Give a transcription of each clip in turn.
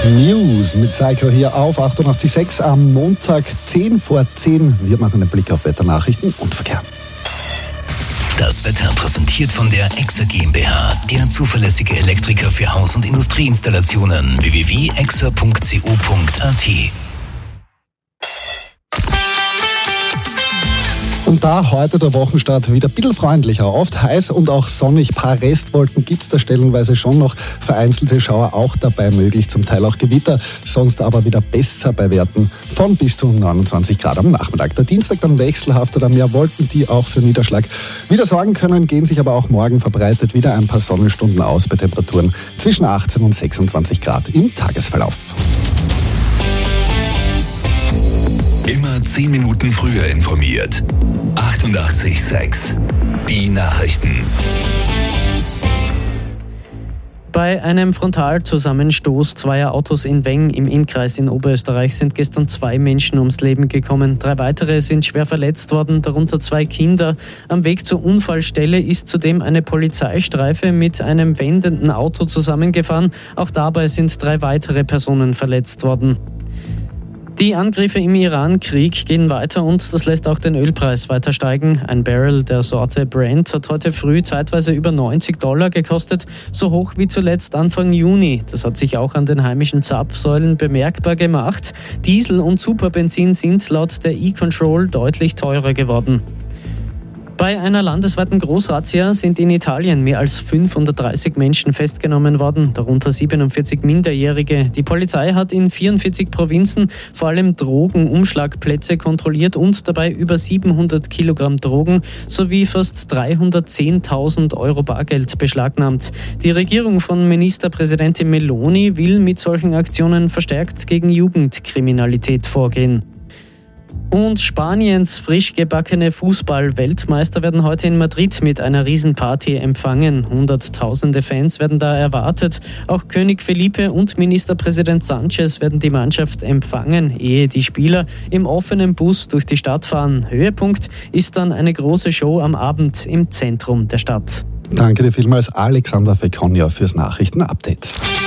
News mit Psycho hier auf 88.6 am Montag 10 vor 10. Wir machen einen Blick auf Wetternachrichten und Verkehr. Das Wetter präsentiert von der EXA GmbH, der zuverlässige Elektriker für Haus- und Industrieinstallationen. www.exa.co.at. Und da heute der Wochenstart wieder ein bisschen freundlicher. Oft heiß und auch sonnig. Ein paar Restwolken gibt es da stellenweise schon noch. Vereinzelte Schauer auch dabei möglich, zum Teil auch Gewitter. Sonst aber wieder besser bei Werten von bis zu 29 Grad am Nachmittag. Der Dienstag dann wechselhaft oder mehr Wolken, die auch für Niederschlag wieder sorgen können, gehen sich aber auch morgen verbreitet wieder ein paar Sonnenstunden aus bei Temperaturen zwischen 18 und 26 Grad im Tagesverlauf. Immer 10 Minuten früher informiert. 88.6 Die Nachrichten. Bei einem Frontalzusammenstoß zweier Autos in Weng im Innkreis in Oberösterreich sind gestern 2 Menschen ums Leben gekommen. 3 weitere sind schwer verletzt worden, darunter 2 Kinder. Am Weg zur Unfallstelle ist zudem eine Polizeistreife mit einem wendenden Auto zusammengefahren. Auch dabei sind 3 weitere Personen verletzt worden. Die Angriffe im Iran-Krieg gehen weiter und das lässt auch den Ölpreis weiter steigen. Ein Barrel der Sorte Brent hat heute früh zeitweise über $90 gekostet, so hoch wie zuletzt Anfang Juni. Das hat sich auch an den heimischen Zapfsäulen bemerkbar gemacht. Diesel und Superbenzin sind laut der E-Control deutlich teurer geworden. Bei einer landesweiten Großrazzia sind in Italien mehr als 530 Menschen festgenommen worden, darunter 47 Minderjährige. Die Polizei hat in 44 Provinzen vor allem Drogenumschlagplätze kontrolliert und dabei über 700 Kilogramm Drogen sowie fast 310.000 Euro Bargeld beschlagnahmt. Die Regierung von Ministerpräsidentin Meloni will mit solchen Aktionen verstärkt gegen Jugendkriminalität vorgehen. Und Spaniens frisch gebackene Fußball-Weltmeister werden heute in Madrid mit einer Riesenparty empfangen. Hunderttausende Fans werden da erwartet. Auch König Felipe und Ministerpräsident Sánchez werden die Mannschaft empfangen, ehe die Spieler im offenen Bus durch die Stadt fahren. Höhepunkt ist dann eine große Show am Abend im Zentrum der Stadt. Danke dir vielmals, Alexander Fekonja, fürs Nachrichtenupdate.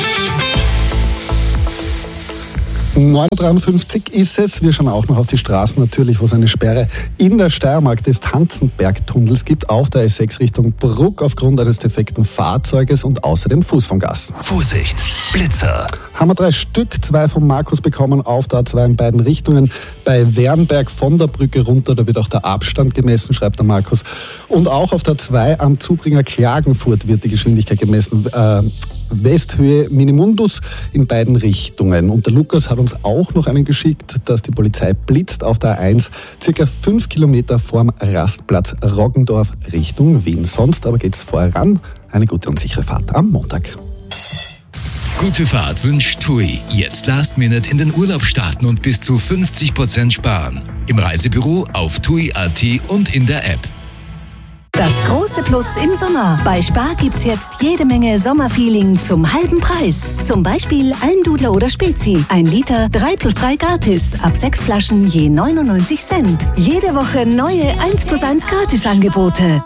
9.53 Uhr ist es. Wir schauen auch noch auf die Straßen natürlich, wo es eine Sperre in der Steiermark des Tanzenbergtunnels gibt, auf der S6 Richtung Bruck aufgrund eines defekten Fahrzeuges und außerdem Fußgängergassen. Vorsicht, Blitzer. Haben wir 3 Stück, 2 vom Markus bekommen, auf der A2 in beiden Richtungen. Bei Wernberg von der Brücke runter, da wird auch der Abstand gemessen, schreibt der Markus. Und auch auf der 2 am Zubringer Klagenfurt wird die Geschwindigkeit gemessen. Westhöhe Minimundus in beiden Richtungen. Und der Lukas hat uns auch noch einen geschickt, dass die Polizei blitzt auf der A1, circa 5 Kilometer vorm Rastplatz Roggendorf Richtung Wien. Sonst aber geht's voran. Eine gute und sichere Fahrt am Montag. Gute Fahrt wünscht TUI. Jetzt Last Minute in den Urlaub starten und bis zu 50% sparen. Im Reisebüro, auf TUI.at und in der App. Das große Plus im Sommer. Bei Spar gibt's jetzt jede Menge Sommerfeeling zum halben Preis. Zum Beispiel Almdudler oder Spezi. 1 Liter, 3+3 gratis. Ab 6 Flaschen je 99 Cent. Jede Woche neue 1+1 Gratisangebote.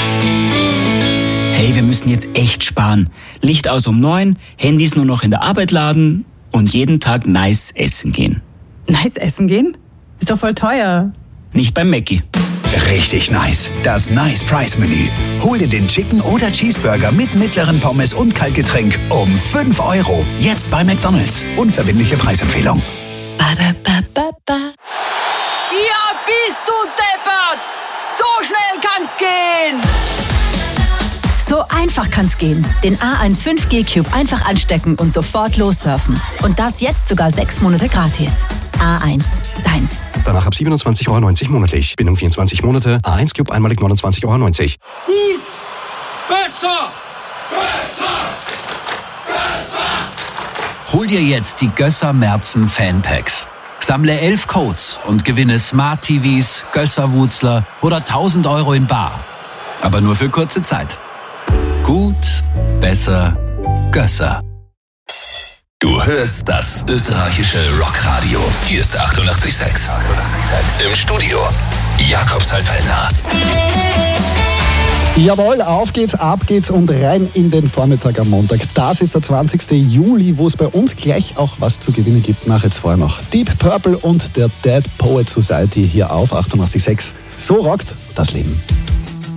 Hey, wir müssen jetzt echt sparen. Licht aus um 9, Handys nur noch in der Arbeit laden und jeden Tag nice essen gehen. Nice essen gehen? Ist doch voll teuer. Nicht beim Mackie. Richtig nice. Das Nice Price Menü. Hol dir den Chicken oder Cheeseburger mit mittleren Pommes und Kaltgetränk um 5 €. Jetzt bei McDonald's. Unverbindliche Preisempfehlung. Ba-da-ba-ba-ba. Ja, bist du deppert! So schnell kann's gehen! So einfach kann's gehen. Den A1 5G Cube einfach anstecken und sofort lossurfen. Und das jetzt sogar 6 Monate gratis. A1, deins. Danach ab 27,90 € monatlich. Bindung 24 Monate. A1 Cube einmalig 29,90 €. Gut! Besser! Besser! Besser! Hol dir jetzt die Gösser Merzen Fanpacks. Sammle 11 Codes und gewinne Smart TVs, Gösser-Wutzler oder 1.000 € in bar. Aber nur für kurze Zeit. Gut, besser, Gösser. Du hörst das österreichische Rockradio. Hier ist 88.6. Im Studio Jakob Salfellner. Jawohl, auf geht's, ab geht's und rein in den Vormittag am Montag. Das ist der 20. Juli, wo es bei uns gleich auch was zu gewinnen gibt. Nach jetzt vorher noch Deep Purple und der Dead Poet Society hier auf 88.6. So rockt das Leben.